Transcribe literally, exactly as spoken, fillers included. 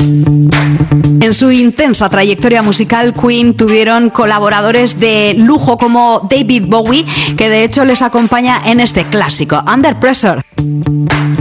En su intensa trayectoria musical, Queen tuvieron colaboradores de lujo como David Bowie, que de hecho les acompaña en este clásico, Under Pressure.